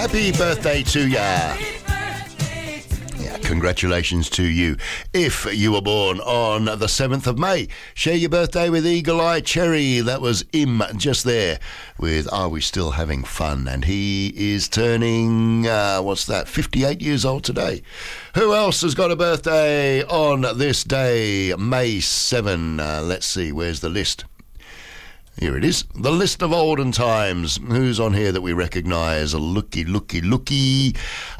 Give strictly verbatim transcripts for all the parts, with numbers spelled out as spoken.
happy birthday to ya. Congratulations to you. If you were born on the seventh of May, share your birthday with Eagle Eye Cherry. That was Im just there with Are We Still Having Fun? And he is turning, uh, what's that, fifty-eight years old today. Who else has got a birthday on this day, May seventh? Uh, let's see, where's the list? Here it is. The list of olden times. Who's on here that we recognise? Looky, looky, looky.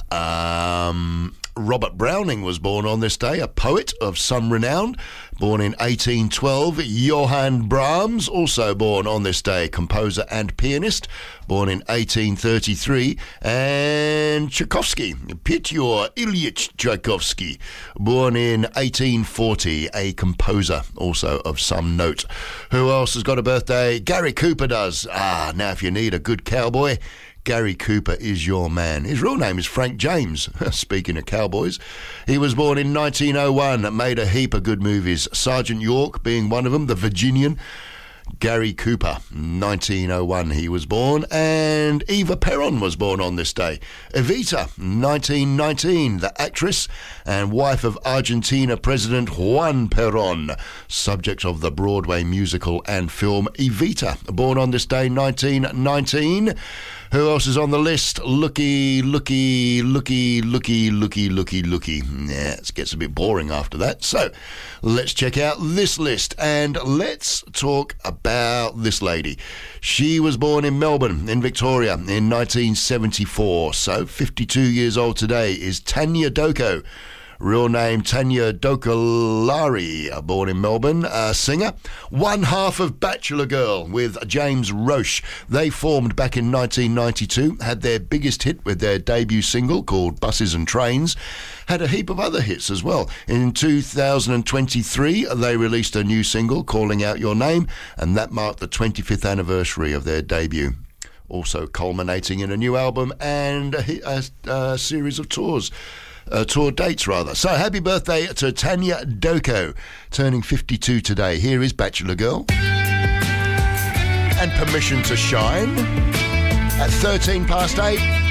Um... Robert Browning was born on this day, a poet of some renown, born in eighteen twelve. Johann Brahms, also born on this day, composer and pianist, born in eighteen thirty-three. And Tchaikovsky, Pyotr Ilyich Tchaikovsky, born in eighteen forty, a composer, also of some note. Who else has got a birthday? Gary Cooper does. Ah, now if you need a good cowboy, Gary Cooper is your man. His real name is Frank James. Speaking of cowboys, he was born in nineteen oh one, made a heap of good movies, Sergeant York being one of them, The Virginian. Gary Cooper, nineteen oh one he was born, and Eva Peron was born on this day. Evita, nineteen nineteen, the actress and wife of Argentina President Juan Perón, subject of the Broadway musical and film Evita, born on this day, nineteen nineteen. Who else is on the list? Looky, looky, looky, looky, looky, looky, looky. Yeah, it gets a bit boring after that. So let's check out this list and let's talk about this lady. She was born in Melbourne, in Victoria, in nineteen seventy-four. So fifty-two years old today is Tanya Doko. Real name Tanya Dokolari, born in Melbourne, a singer. One half of Bachelor Girl with James Roche. They formed back in nineteen ninety-two, had their biggest hit with their debut single called Buses and Trains. Had a heap of other hits as well. In two thousand twenty-three, they released a new single, Calling Out Your Name, and that marked the twenty-fifth anniversary of their debut. Also culminating in a new album and a, a, a series of tours. Uh, tour dates, rather. So, happy birthday to Tanya Doko, turning fifty-two today. Here is Bachelor Girl. And Permission to Shine at thirteen past eight.